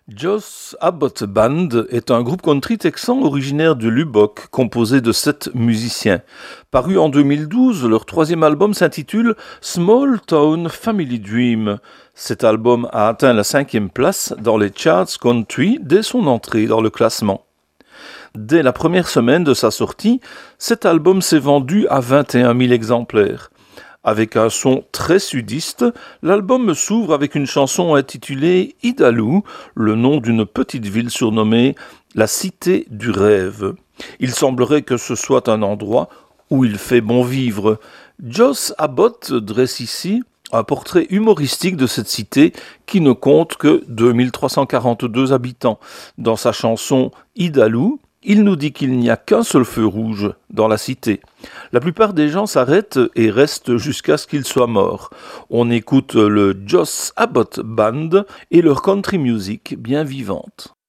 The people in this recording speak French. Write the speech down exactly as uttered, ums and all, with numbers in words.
Joss Abbott Band est un groupe country texan originaire de Lubbock, composé de sept musiciens. Paru en deux mille douze, leur troisième album s'intitule Small Town Family Dream. Cet album a atteint la cinquième place dans les charts country dès son entrée dans le classement. Dès la première semaine de sa sortie, cet album s'est vendu à vingt et un mille exemplaires. Avec un son très sudiste, l'album s'ouvre avec une chanson intitulée Idalou, le nom d'une petite ville surnommée la Cité du Rêve. Il semblerait que ce soit un endroit où il fait bon vivre. Joss Abbott dresse ici un portrait humoristique de cette cité qui ne compte que deux mille trois cent quarante-deux habitants. Dans sa chanson Idalou, il nous dit qu'il n'y a qu'un seul feu rouge dans la cité. La plupart des gens s'arrêtent et restent jusqu'à ce qu'ils soient morts. On écoute le Joss Abbott Band et leur country music bien vivante.